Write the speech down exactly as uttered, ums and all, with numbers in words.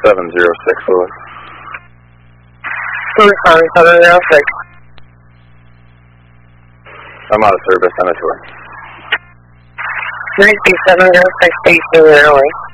seven zero six, Louis. Tucson seven zero six. I'm out of service, send it to her. Ninety seven zero six eight zero eight.